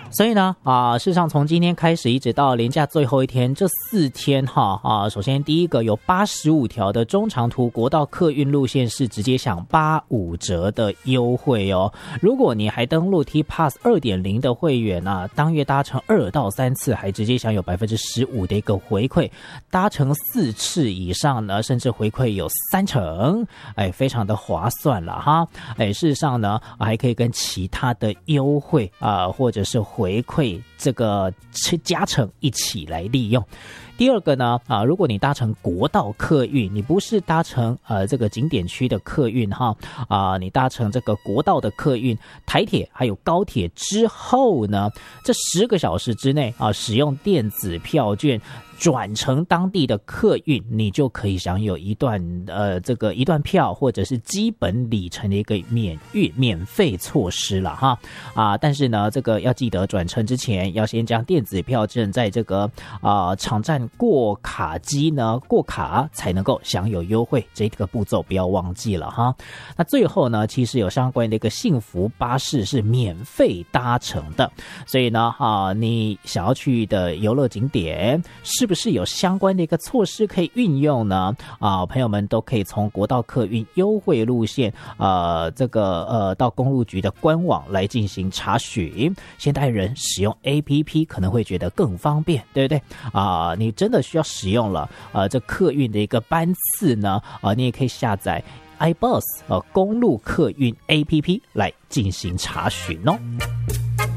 所以呢事实上从今天开始一直到连假最后一天，这4天首先第一个有85条的中长途国道客运路线是直接享85折的优惠哦。如果你还登录 T Pass 2.0 的会员当月搭乘2到3次还直接享有 15% 的一个回馈，搭乘4次以上呢甚至回馈有30%，非常的划算了哈。事实上呢还可以跟其他的优惠或者是回馈这个加成一起来利用。第二个呢如果你搭乘国道客运，你不是搭乘这个景点区的客运你搭乘这个国道的客运，台铁还有高铁之后呢，这10个小时之内使用电子票券转乘当地的客运，你就可以享有一段票或者是基本里程的一个免费措施了哈但是呢这个要记得转乘之前要先将电子票证在这个场站过卡机呢过卡才能够享有优惠，这个步骤不要忘记了哈。那最后呢其实有相关的一个幸福巴士是免费搭乘的，所以呢你想要去的游乐景点是不是有相关的一个措施可以运用呢朋友们都可以从国道客运优惠路线到公路局的官网来进行查询。现代人使用 APP 可能会觉得更方便，对不对你真的需要使用了这客运的一个班次呢你也可以下载 iBus 公路客运 APP 来进行查询哦。